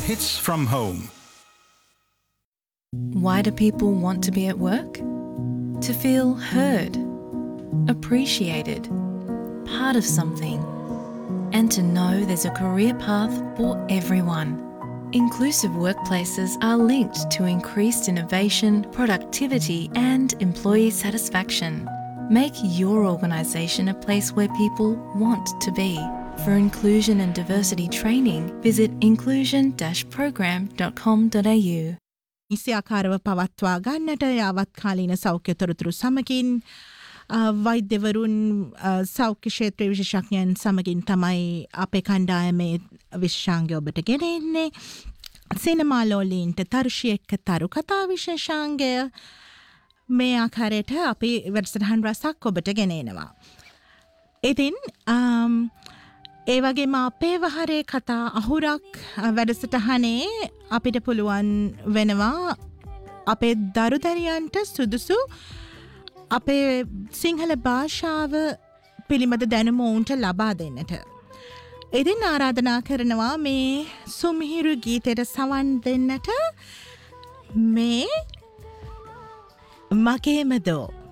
Hits from Home. Why do people want to be at work? To feel heard, appreciated, part of something, and to know there's a career path for everyone. Inclusive workplaces are linked to increased innovation, productivity, and employee satisfaction. Make your organisation a place where people want to be. For inclusion and diversity training, visit inclusion-program.com.au. නිසියාකාරව පවත්වා ගන්නට යාවත්කාලීන සෞඛ්‍ය තොරතුරු සමගින් වෛද්‍යවරුන් සෞඛ්‍ය ක්ෂේත්‍රයේ විශේෂඥයන් සමගින් තමයි අපේ කණ්ඩායමේ විශේෂාංගය ඔබට ගෙනෙන්නේ. සිනමාලෝලීන්ට තරුෂි එක්ක තරු කතා විශේෂාංගය මේ ආකාරයට අපි වැඩසටහන් රසක් ඔබට ගෙනෙනවා. ඉතින් ඒ වගේම අපේ වහරේ කතා අහුරක් වැඩසටහනේ අපිට පුළුවන් වෙනවා අපේ දරුදරියන්ට සුදුසු අපේ සිංහල භාෂාව පිළිබඳ දැනුම ඔවුන්ට ලබා දෙන්නට. ඉතින් ආරාධනා කරනවා මේ සුමිහිරු ගීතයට සවන් දෙන්නට මේ මගේම දෝ